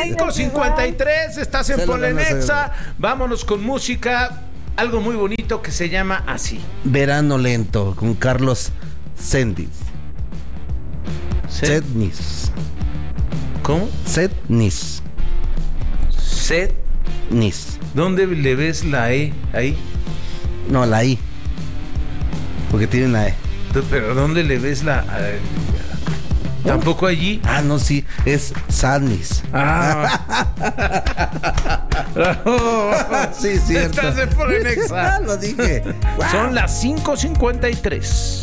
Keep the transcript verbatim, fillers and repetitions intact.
cinco cincuenta y tres, estás en Polenexa. Vámonos con música. Algo muy bonito que se llama así. Verano Lento, con Carlos Sendis. Sednis. ¿Cómo? Sednis. Sednis. ¿Dónde le ves la E ahí? No, la I. Porque tiene la E. Pero ¿dónde le ves la eh, tampoco allí? Ah, no, sí, es Sadnis. Ah. Sí, cierto. Estás en Polenexa. Lo dije. Wow. Son las cinco cincuenta y tres.